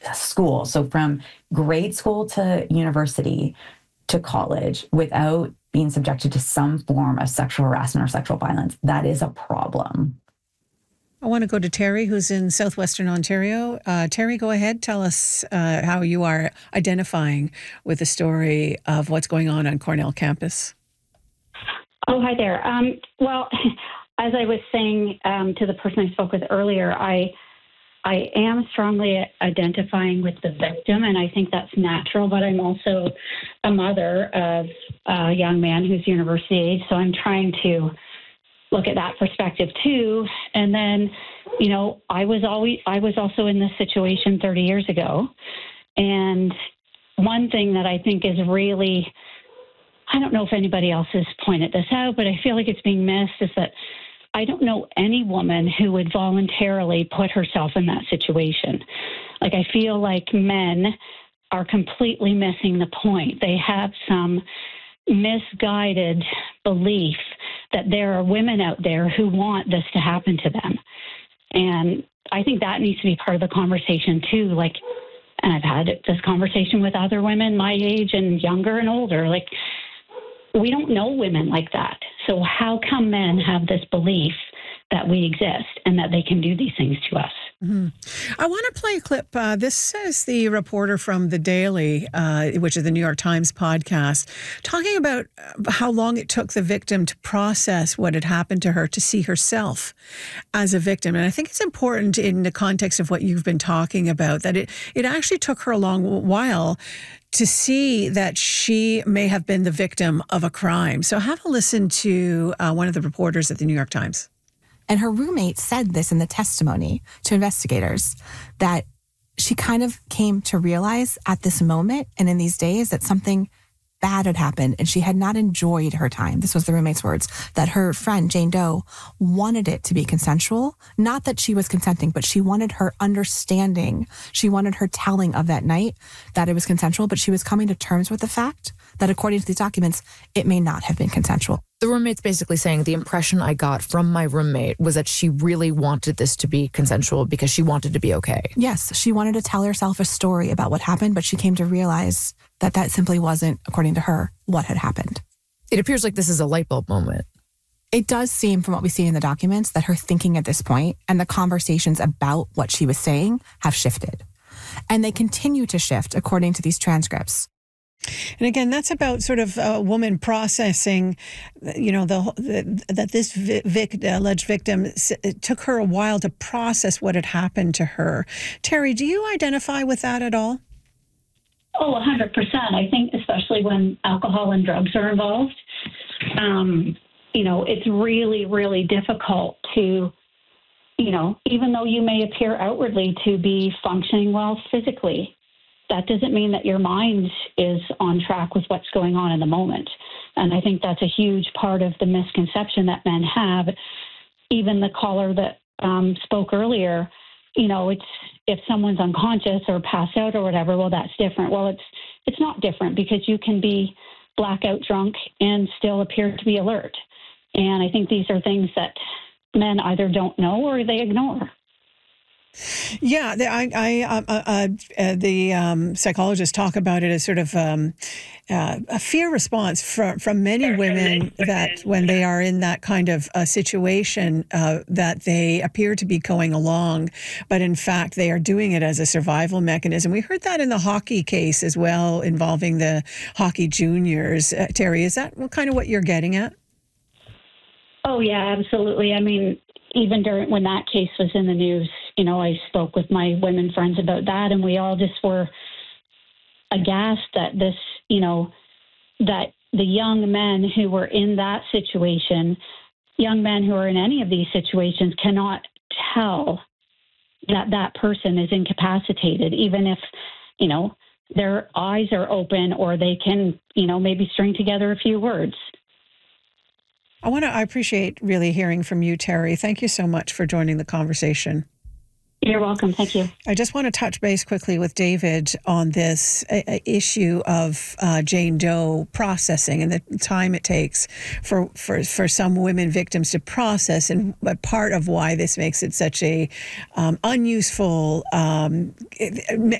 school. So from grade school to university to college without being subjected to some form of sexual harassment or sexual violence, that is a problem. I want to go to Terry, who's in southwestern Ontario. Terry, go ahead. Tell us how you are identifying with the story of what's going on Cornell campus. Oh, hi there. Well, as I was saying to the person I spoke with earlier, I am strongly identifying with the victim, and I think that's natural, but I'm also a mother of a young man who's university age, so I'm trying to look at that perspective too. And then, I was also in this situation 30 years ago. And one thing that I think is really, I don't know if anybody else has pointed this out, but I feel like it's being missed, is that I don't know any woman who would voluntarily put herself in that situation. Like, I feel like men are completely missing the point. They have some misguided belief that there are women out there who want this to happen to them. And I think that needs to be part of the conversation too. Like, and I've had this conversation with other women my age and younger and older. Like, we don't know women like that. So how come men have this belief that we exist and that they can do these things to us? Mm-hmm. I want to play a clip. This says the reporter from The Daily, which is the New York Times podcast, talking about how long it took the victim to process what had happened to her, to see herself as a victim. And I think it's important in the context of what you've been talking about, that it actually took her a long while to see that she may have been the victim of a crime. So have a listen to one of the reporters at the New York Times. And her roommate said this in the testimony to investigators, that she kind of came to realize at this moment and in these days that something bad had happened and she had not enjoyed her time. This was the roommate's words, that her friend, Jane Doe, wanted it to be consensual. Not that she was consenting, but she wanted her understanding. She wanted her telling of that night that it was consensual, but she was coming to terms with the fact that according to these documents, it may not have been consensual. The roommate's basically saying the impression I got from my roommate was that she really wanted this to be consensual because she wanted to be okay. Yes, she wanted to tell herself a story about what happened, but she came to realize that that simply wasn't, according to her, what had happened. It appears like this is a light bulb moment. It does seem, from what we see in the documents, that her thinking at this point and the conversations about what she was saying have shifted. And they continue to shift according to these transcripts. And again, that's about sort of a woman processing, that this alleged victim, it took her a while to process what had happened to her. Terry, do you identify with that at all? Oh, 100%. I think especially when alcohol and drugs are involved, it's really, really difficult to, even though you may appear outwardly to be functioning well physically, that doesn't mean that your mind is on track with what's going on in the moment. And I think that's a huge part of the misconception that men have. Even the caller that spoke earlier, it's, if someone's unconscious or passed out or whatever, well, that's different. Well, it's not different, because you can be blackout drunk and still appear to be alert. And I think these are things that men either don't know or they ignore. Yeah, the psychologists talk about it as sort of a fear response from many women, that when they are in that kind of situation, that they appear to be going along, but in fact they are doing it as a survival mechanism. We heard that in the hockey case as well, involving the hockey juniors. Terry, is that kind of what you're getting at? Oh, yeah, absolutely. I mean, even when that case was in the news, I spoke with my women friends about that, and we all just were aghast that this, that the young men who were in that situation, young men who are in any of these situations, cannot tell that that person is incapacitated, even if, their eyes are open or they can, maybe string together a few words. I appreciate really hearing from you, Terry. Thank you so much for joining the conversation. You're welcome. Thank you. I just want to touch base quickly with David on this issue of Jane Doe processing and the time it takes for some women victims to process, and part of why this makes it such a unuseful